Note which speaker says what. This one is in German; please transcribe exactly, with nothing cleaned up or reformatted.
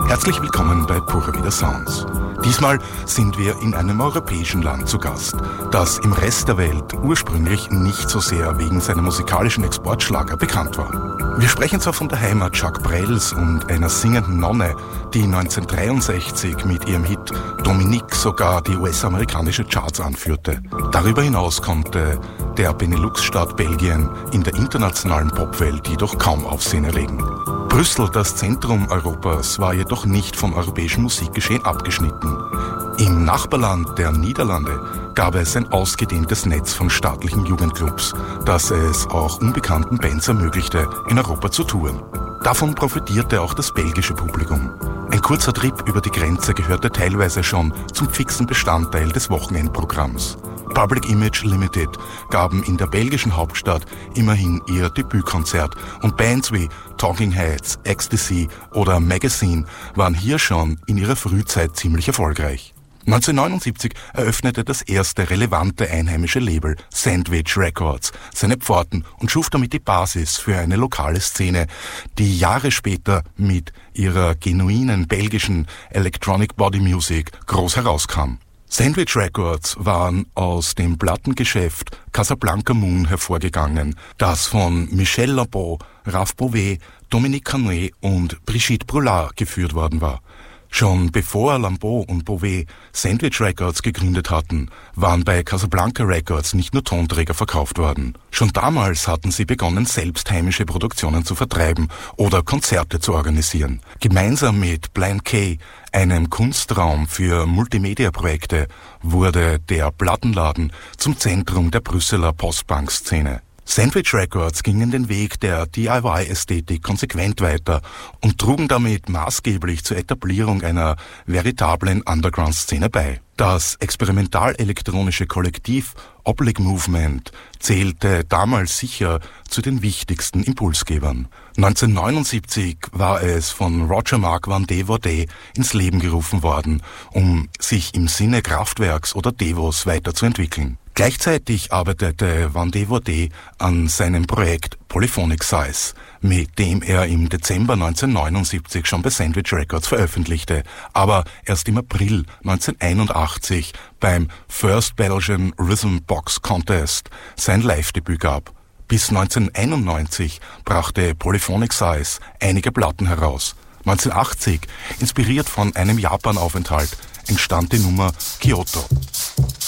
Speaker 1: Herzlich willkommen bei Pura Vida Sounds. Diesmal sind wir in einem europäischen Land zu Gast, das im Rest der Welt ursprünglich nicht so sehr wegen seiner musikalischen Exportschlager bekannt war. Wir sprechen zwar von der Heimat Jacques Brels und einer singenden Nonne, die neunzehnhundertdreiundsechzig mit ihrem Hit Dominique sogar die U S-amerikanische Charts anführte. Darüber hinaus konnte der Benelux-Staat Belgien in der internationalen Popwelt jedoch kaum Aufsehen erregen. Brüssel, das Zentrum Europas, war jedoch nicht vom europäischen Musikgeschehen abgeschnitten. Im Nachbarland der Niederlande gab es ein ausgedehntes Netz von staatlichen Jugendclubs, das es auch unbekannten Bands ermöglichte, in Europa zu touren. Davon profitierte auch das belgische Publikum. Ein kurzer Trip über die Grenze gehörte teilweise schon zum fixen Bestandteil des Wochenendprogramms. Public Image Limited gaben in der belgischen Hauptstadt immerhin ihr Debütkonzert und Bands wie Talking Heads, Ecstasy oder Magazine waren hier schon in ihrer Frühzeit ziemlich erfolgreich. neunzehnhundertneunundsiebzig eröffnete das erste relevante einheimische Label Sandwich Records seine Pforten und schuf damit die Basis für eine lokale Szene, die Jahre später mit ihrer genuinen belgischen Electronic Body Music groß herauskam. Sandwich Records waren aus dem Plattengeschäft Casablanca Moon hervorgegangen, das von Michel Lambeau, Raph Bouvet, Dominique Canet und Brigitte Brulard geführt worden war. Schon bevor Lambeau und Bouvet Sandwich Records gegründet hatten, waren bei Casablanca Records nicht nur Tonträger verkauft worden. Schon damals hatten sie begonnen, selbst heimische Produktionen zu vertreiben oder Konzerte zu organisieren. Gemeinsam mit Blind K, einem Kunstraum für Multimedia-Projekte, wurde der Plattenladen zum Zentrum der Brüsseler Post-Punk-Szene. Sandwich Records gingen den Weg der D I Y-Ästhetik konsequent weiter und trugen damit maßgeblich zur Etablierung einer veritablen Underground-Szene bei. Das experimental-elektronische Kollektiv Oblig Movement zählte damals sicher zu den wichtigsten Impulsgebern. neunzehnhundertneunundsiebzig war es von Roger-Marc van Devoorde ins Leben gerufen worden, um sich im Sinne Kraftwerks oder Devos weiterzuentwickeln. Gleichzeitig arbeitete Van Devoorde an seinem Projekt Polyphonic Size, mit dem er im Dezember neunzehnhundertneunundsiebzig schon bei Sandwich Records veröffentlichte, aber erst im April neunzehnhunderteinundachtzig beim First Belgian Rhythm Box Contest sein Live-Debüt gab. Bis neunzehnhunderteinundneunzig brachte Polyphonic Size einige Platten heraus. neunzehnhundertachtzig, inspiriert von einem Japanaufenthalt, entstand die Nummer Kyoto.